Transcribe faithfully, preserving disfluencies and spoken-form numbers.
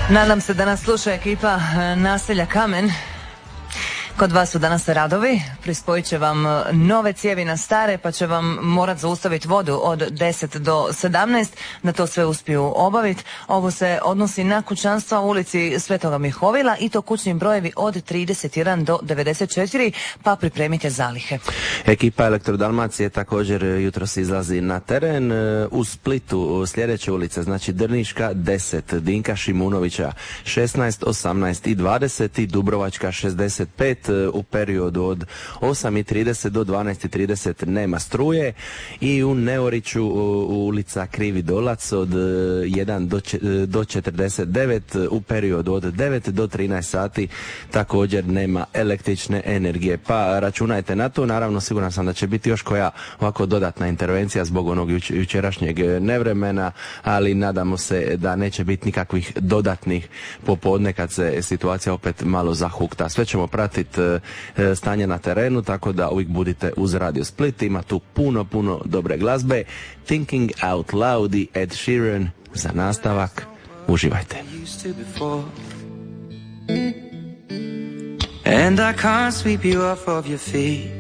Nadam se da nas sluša ekipa naselja Kamen. Kod vas su danas radovi, prispojit će vam nove cijevi na stare, pa će vam morat zaustaviti vodu od deset do sedamnaest, da to sve uspiju obaviti. Ovo se odnosi na kućanstva u ulici Svetoga Mihovila i to kućni brojevi od trideset jedan do devedeset četiri, pa pripremite zalihe. Ekipa Elektrodalmacije također jutros izlazi na teren. U Splitu sljedeće ulice, znači Drniška deset, Dinka Šimunovića šesnaest, osamnaest i dvadeset i Dubrovačka šezdeset pet. U periodu od osam i trideset do dvanaest i trideset nema struje. I u Neoriću ulica Krivi Dolac od jedan do četrdeset devet u periodu od devet do trinaest sati također nema električne energije, pa računajte na to. Naravno, siguran sam da će biti još koja ovako dodatna intervencija zbog onog juč, jučerašnjeg nevremena, ali nadamo se da neće biti nikakvih dodatnih popodne kad se situacija opet malo zahukta. Sve ćemo pratiti stanje na terenu, tako da uvijek budite uz Radio Split. Ima tu puno, puno dobre glazbe. Thinking Out Loud i Ed Sheeran za nastavak. Uživajte. And I can't sweep you off of your feet.